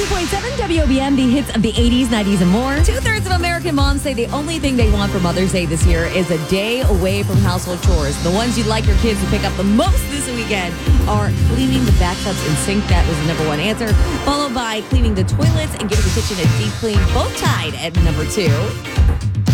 92.7 WOBM, the hits of the 80s, 90s, and more. Two-thirds of American moms say the only thing they want for Mother's Day this year is a day away from household chores. The ones you'd like your kids to pick up the most this weekend are cleaning the bathtubs and sink. That was the number one answer, followed by cleaning the toilets and giving the kitchen a deep clean, both tied at number 2.